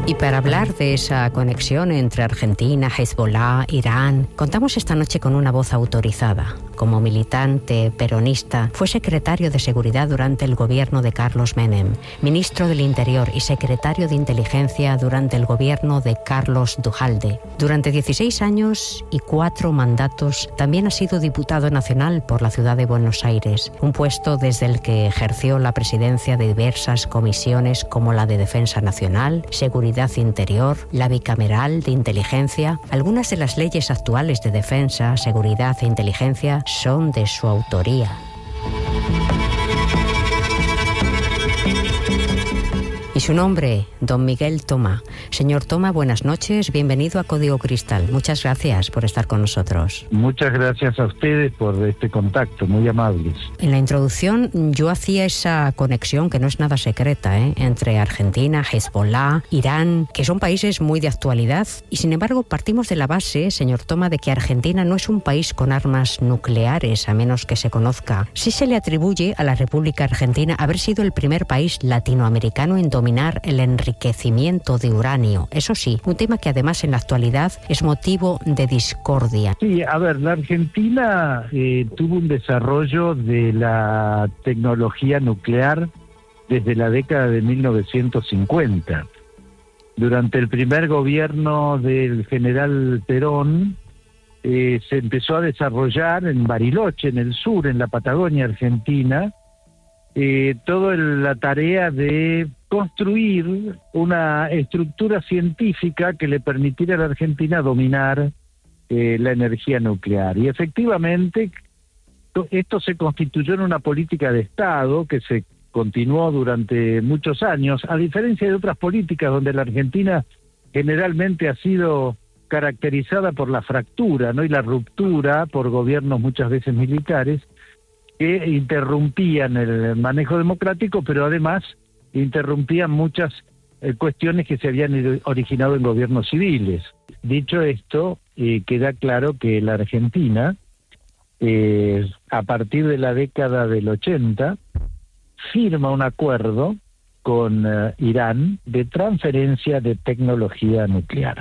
Y para hablar de esa conexión entre Argentina, Hezbollah, Irán, contamos esta noche con una voz autorizada. Como militante peronista, fue secretario de Seguridad durante el gobierno de Carlos Menem, ministro del Interior y secretario de Inteligencia durante el gobierno de Carlos Duhalde. Durante 16 años y 4 mandatos, también ha sido diputado nacional por la ciudad de Buenos Aires, un puesto desde el que ejerció la presidencia de diversas comisiones como la de Defensa Nacional, Seguridad Interior, la bicameral de Inteligencia. Algunas de las leyes actuales de defensa, seguridad e inteligencia son de su autoría. Y su nombre, don Miguel Toma. Señor Toma, buenas noches, bienvenido a Código Cristal. Muchas gracias por estar con nosotros. Muchas gracias a ustedes por este contacto, muy amables. En la introducción yo hacía esa conexión, que no es nada secreta, entre Argentina, Hezbollah, Irán, que son países muy de actualidad. Y sin embargo partimos de la base, señor Toma, de que Argentina no es un país con armas nucleares, a menos que se conozca. Sí se le atribuye a la República Argentina haber sido el primer país latinoamericano en dominar el enriquecimiento de uranio. Eso sí, un tema que además en la actualidad es motivo de discordia. Sí, a ver, la Argentina tuvo un desarrollo de la tecnología nuclear desde la década de 1950. Durante el primer gobierno del general Perón, se empezó a desarrollar en Bariloche, en el sur, en la Patagonia Argentina, toda la tarea de construir una estructura científica que le permitiera a la Argentina dominar la energía nuclear. Y efectivamente, esto se constituyó en una política de Estado que se continuó durante muchos años, a diferencia de otras políticas donde la Argentina generalmente ha sido caracterizada por la fractura, ¿no?, y la ruptura por gobiernos muchas veces militares, que interrumpían el manejo democrático, pero además interrumpían muchas cuestiones que se habían originado en gobiernos civiles. Dicho esto, queda claro que la Argentina, a partir de la década del 80, firma un acuerdo con Irán de transferencia de tecnología nuclear.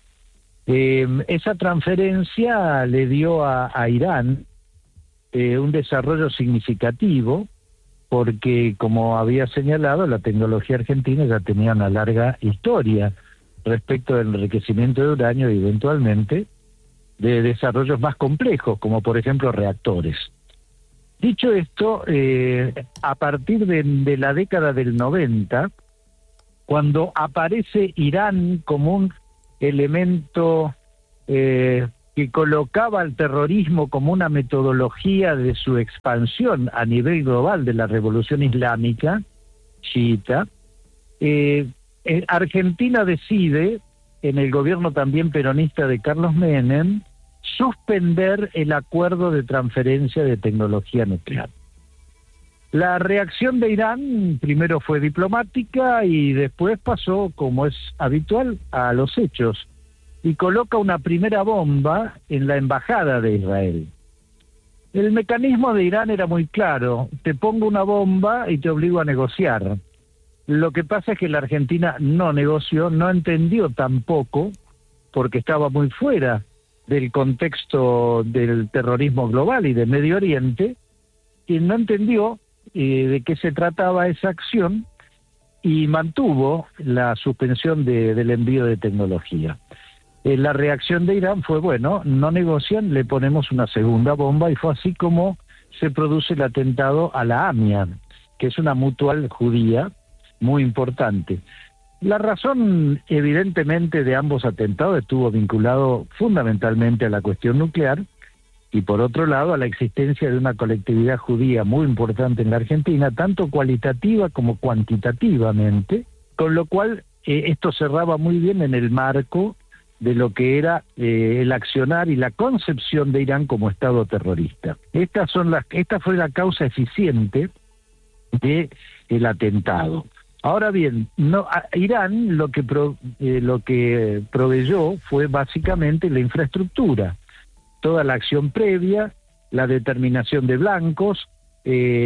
Esa transferencia le dio a Irán un desarrollo significativo, porque, como había señalado, la tecnología argentina ya tenía una larga historia respecto del enriquecimiento de uranio y eventualmente de desarrollos más complejos, como por ejemplo reactores. Dicho esto, a partir de la década del 90, cuando aparece Irán como un elemento que colocaba al terrorismo como una metodología de su expansión a nivel global de la revolución islámica chiita, Argentina decide, en el gobierno también peronista de Carlos Menem, suspender el acuerdo de transferencia de tecnología nuclear. La reacción de Irán primero fue diplomática y después pasó, como es habitual, a los hechos, y coloca una primera bomba en la embajada de Israel. El mecanismo de Irán era muy claro: te pongo una bomba y te obligo a negociar. Lo que pasa es que la Argentina no negoció, no entendió tampoco, porque estaba muy fuera del contexto del terrorismo global y de Medio Oriente, y no entendió de qué se trataba esa acción y mantuvo la suspensión del envío de tecnología. La reacción de Irán fue, bueno, no negocian, le ponemos una segunda bomba, y fue así como se produce el atentado a la AMIA, que es una mutual judía muy importante. La razón, evidentemente, de ambos atentados estuvo vinculado fundamentalmente a la cuestión nuclear y, por otro lado, a la existencia de una colectividad judía muy importante en la Argentina, tanto cualitativa como cuantitativamente, con lo cual esto cerraba muy bien en el marco de lo que era el accionar y la concepción de Irán como Estado terrorista. Esta fue la causa eficiente del atentado. Ahora bien, Irán lo que proveyó fue básicamente la infraestructura, toda la acción previa, la determinación de blancos,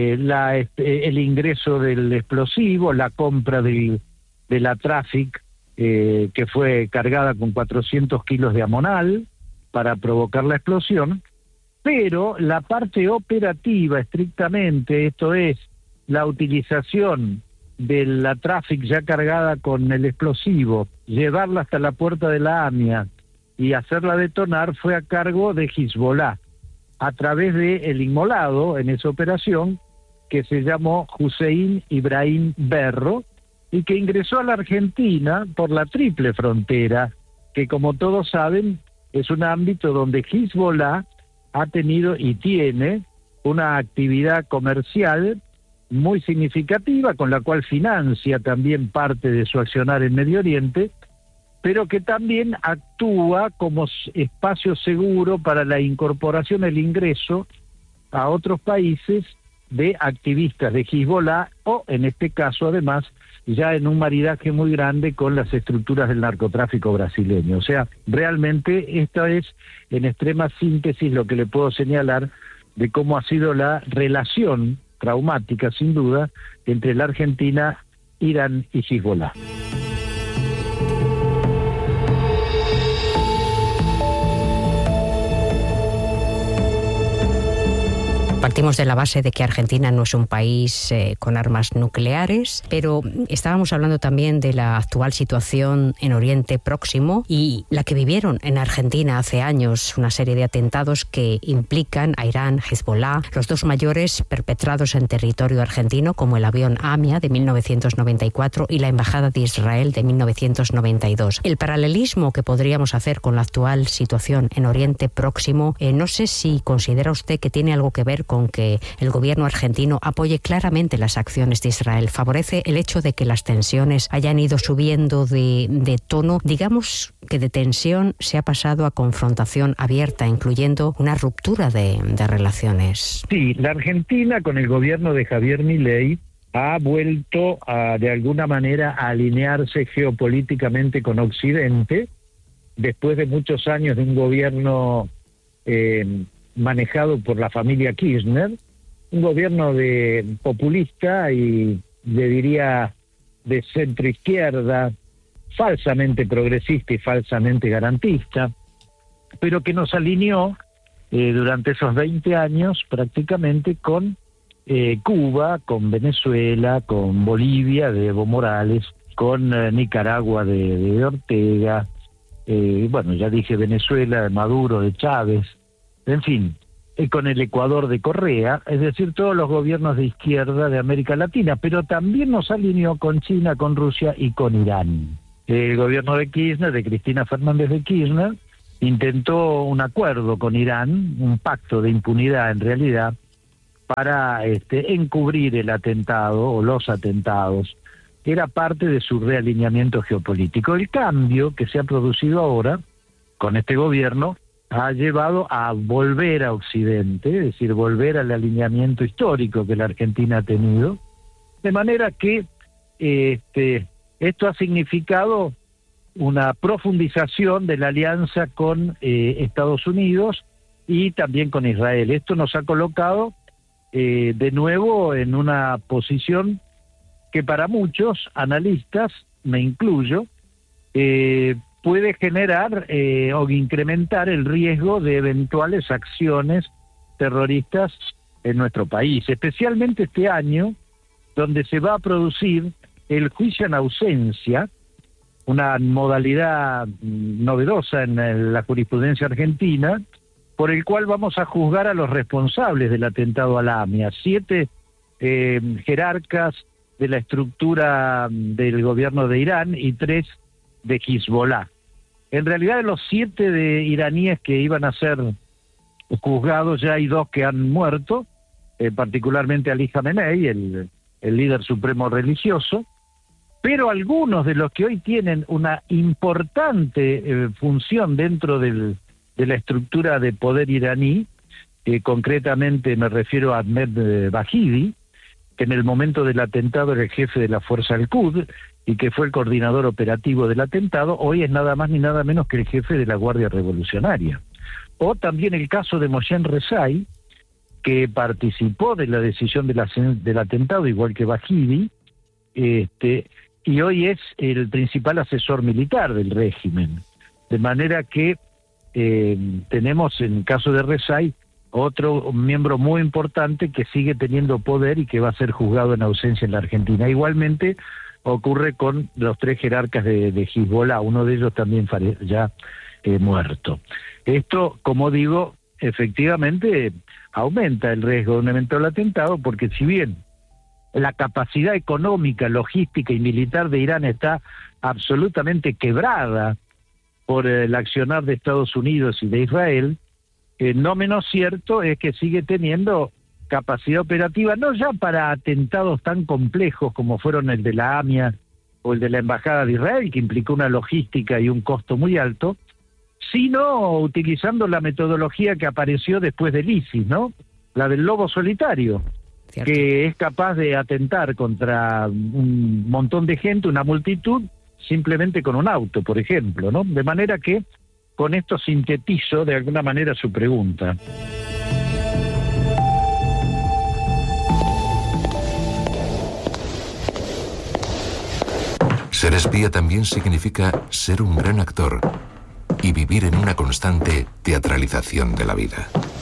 el ingreso del explosivo, la compra de la Traffic que fue cargada con 400 kilos de amonal para provocar la explosión, pero la parte operativa estrictamente, esto es, la utilización de la Traffic ya cargada con el explosivo, llevarla hasta la puerta de la AMIA y hacerla detonar, fue a cargo de Hezbollah, a través del inmolado en esa operación, que se llamó Hussein Ibrahim Berro, y que ingresó a la Argentina por la triple frontera, que como todos saben, es un ámbito donde Hezbollah ha tenido y tiene una actividad comercial muy significativa, con la cual financia también parte de su accionar en Medio Oriente, pero que también actúa como espacio seguro para la incorporación, el ingreso a otros países de activistas de Hezbollah, o en este caso además ya en un maridaje muy grande con las estructuras del narcotráfico brasileño. O sea, realmente esta es en extrema síntesis lo que le puedo señalar de cómo ha sido la relación traumática, sin duda, entre la Argentina, Irán y Hezbollah. Partimos de la base de que Argentina no es un país con armas nucleares, pero estábamos hablando también de la actual situación en Oriente Próximo y la que vivieron en Argentina hace años, una serie de atentados que implican a Irán, Hezbollah, los dos mayores perpetrados en territorio argentino, como el avión AMIA de 1994 y la Embajada de Israel de 1992. El paralelismo que podríamos hacer con la actual situación en Oriente Próximo, no sé si considera usted que tiene algo que ver con que el gobierno argentino apoye claramente las acciones de Israel. ¿Favorece el hecho de que las tensiones hayan ido subiendo de tono? Digamos que de tensión se ha pasado a confrontación abierta, incluyendo una ruptura de relaciones. Sí, la Argentina con el gobierno de Javier Milei ha vuelto de alguna manera a alinearse geopolíticamente con Occidente, después de muchos años de un gobierno manejado por la familia Kirchner, un gobierno populista y le diría de centroizquierda, falsamente progresista y falsamente garantista, pero que nos alineó durante esos 20 años prácticamente con Cuba, con Venezuela, con Bolivia de Evo Morales, con Nicaragua de Ortega, bueno, ya dije Venezuela, de Maduro, de Chávez, en fin, con el Ecuador de Correa, es decir, todos los gobiernos de izquierda de América Latina, pero también nos alineó con China, con Rusia y con Irán. El gobierno de Kirchner, de Cristina Fernández de Kirchner, intentó un acuerdo con Irán, un pacto de impunidad en realidad, para encubrir el atentado o los atentados. Era parte de su realineamiento geopolítico. El cambio que se ha producido ahora con este gobierno ha llevado a volver a Occidente, es decir, volver al alineamiento histórico que la Argentina ha tenido, de manera que esto ha significado una profundización de la alianza con Estados Unidos y también con Israel. Esto nos ha colocado de nuevo en una posición que para muchos analistas, me incluyo, puede generar o incrementar el riesgo de eventuales acciones terroristas en nuestro país, especialmente este año, donde se va a producir el juicio en ausencia, una modalidad novedosa en la jurisprudencia argentina, por el cual vamos a juzgar a los responsables del atentado a la AMIA, 7 jerarcas de la estructura del gobierno de Irán y 3 de Hezbollah. En realidad, de los 7 de iraníes que iban a ser juzgados, ya hay 2 que han muerto, particularmente Ali Khamenei, el líder supremo religioso, pero algunos de los que hoy tienen una importante función dentro de la estructura de poder iraní, concretamente me refiero a Ahmed Bahidi, que en el momento del atentado era el jefe de la fuerza Al-Quds y que fue el coordinador operativo del atentado, hoy es nada más ni nada menos que el jefe de la Guardia Revolucionaria. O también el caso de Mohsen Rezai, que participó de la decisión del atentado, igual que Bahidi, y hoy es el principal asesor militar del régimen. De manera que tenemos, en el caso de Rezai, otro miembro muy importante que sigue teniendo poder y que va a ser juzgado en ausencia en la Argentina. Igualmente ocurre con los 3 jerarcas de Hezbollah, uno de ellos también ya muerto. Esto, como digo, efectivamente aumenta el riesgo de un eventual atentado, porque si bien la capacidad económica, logística y militar de Irán está absolutamente quebrada por el accionar de Estados Unidos y de Israel, no menos cierto es que sigue teniendo capacidad operativa, no ya para atentados tan complejos como fueron el de la AMIA o el de la Embajada de Israel, que implicó una logística y un costo muy alto, sino utilizando la metodología que apareció después del ISIS, ¿no? La del lobo solitario, ¿cierto?, que es capaz de atentar contra un montón de gente, una multitud, simplemente con un auto, por ejemplo, ¿no? De manera que con esto sintetizo de alguna manera su pregunta. Ser espía también significa ser un gran actor y vivir en una constante teatralización de la vida.